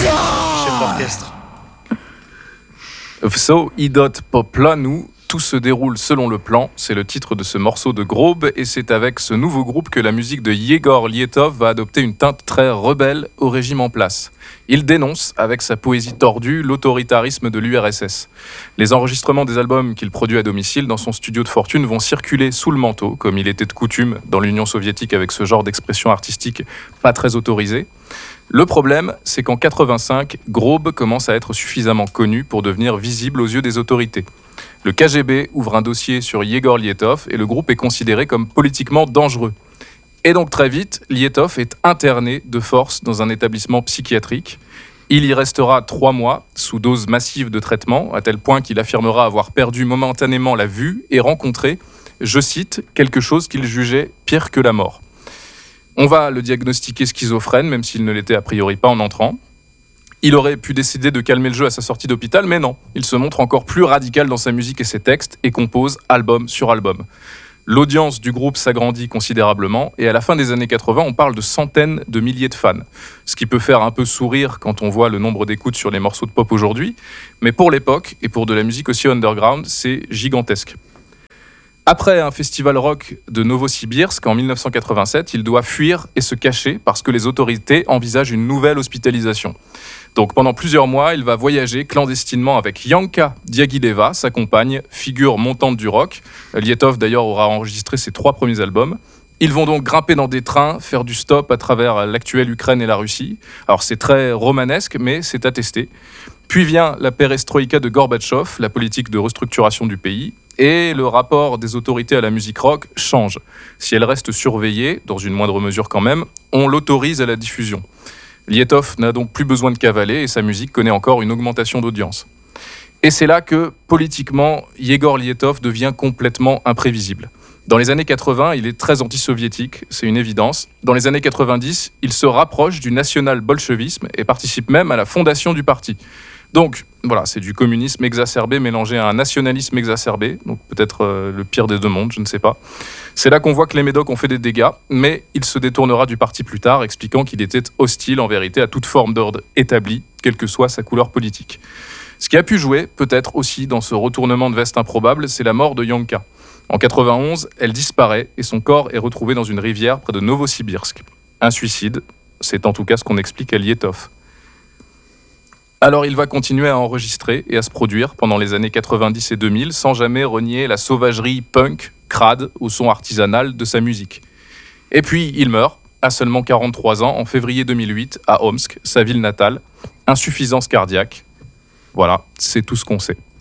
Chef d'orchestre. So, idot poplanu, tout se déroule selon le plan, c'est le titre de ce morceau de Grobe, et c'est avec ce nouveau groupe que la musique de Yegor Lietov va adopter une teinte très rebelle au régime en place. Il dénonce, avec sa poésie tordue, l'autoritarisme de l'URSS. Les enregistrements des albums qu'il produit à domicile dans son studio de fortune vont circuler sous le manteau, comme il était de coutume dans l'Union soviétique avec ce genre d'expression artistique pas très autorisée. Le problème, c'est qu'en 85, Grobe commence à être suffisamment connu pour devenir visible aux yeux des autorités. Le KGB ouvre un dossier sur Yegor Lietov et le groupe est considéré comme politiquement dangereux. Et donc très vite, Lietov est interné de force dans un établissement psychiatrique. Il y restera 3 mois sous dose massive de traitement, à tel point qu'il affirmera avoir perdu momentanément la vue et rencontré, je cite, quelque chose qu'il jugeait pire que la mort. On va le diagnostiquer schizophrène, même s'il ne l'était a priori pas en entrant. Il aurait pu décider de calmer le jeu à sa sortie d'hôpital, mais non. Il se montre encore plus radical dans sa musique et ses textes et compose album sur album. L'audience du groupe s'agrandit considérablement et à la fin des années 80, on parle de centaines de milliers de fans. Ce qui peut faire un peu sourire quand on voit le nombre d'écoutes sur les morceaux de pop aujourd'hui, mais pour l'époque et pour de la musique aussi underground, c'est gigantesque. Après un festival rock de Novosibirsk en 1987, il doit fuir et se cacher parce que les autorités envisagent une nouvelle hospitalisation. Donc pendant plusieurs mois, il va voyager clandestinement avec Yanka Diagileva, sa compagne, figure montante du rock. Lietov d'ailleurs aura enregistré ses 3 premiers albums. Ils vont donc grimper dans des trains, faire du stop à travers l'actuelle Ukraine et la Russie. Alors c'est très romanesque, mais c'est attesté. Puis vient la perestroïka de Gorbatchev, la politique de restructuration du pays. Et le rapport des autorités à la musique rock change. Si elle reste surveillée, dans une moindre mesure quand même, on l'autorise à la diffusion. Lietov n'a donc plus besoin de cavaler et sa musique connaît encore une augmentation d'audience. Et c'est là que, politiquement, Yegor Lietov devient complètement imprévisible. Dans les années 80, il est très anti-soviétique, c'est une évidence. Dans les années 90, il se rapproche du national-bolchevisme et participe même à la fondation du parti. Donc, voilà, c'est du communisme exacerbé mélangé à un nationalisme exacerbé, donc peut-être le pire des deux mondes, je ne sais pas. C'est là qu'on voit que les Médocs ont fait des dégâts, mais il se détournera du parti plus tard, expliquant qu'il était hostile en vérité à toute forme d'ordre établi, quelle que soit sa couleur politique. Ce qui a pu jouer, peut-être aussi dans ce retournement de veste improbable, c'est la mort de Yanka. En 91, elle disparaît et son corps est retrouvé dans une rivière près de Novosibirsk. Un suicide, c'est en tout cas ce qu'on explique à Lietov. Alors il va continuer à enregistrer et à se produire pendant les années 90 et 2000 sans jamais renier la sauvagerie punk, crade au son artisanal de sa musique. Et puis il meurt, à seulement 43 ans, en février 2008, à Omsk, sa ville natale. Insuffisance cardiaque. Voilà, c'est tout ce qu'on sait.